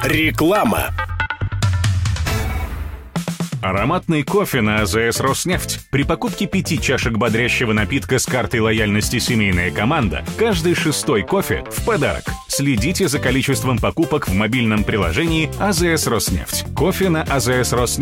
Реклама. Ароматный кофе на АЗС «Роснефть». При покупке 5 чашек бодрящего напитка с картой лояльности «Семейная команда» каждый 6-й кофе в подарок. Следите за количеством покупок в мобильном приложении АЗС «Роснефть». Кофе на АЗС «Роснефть»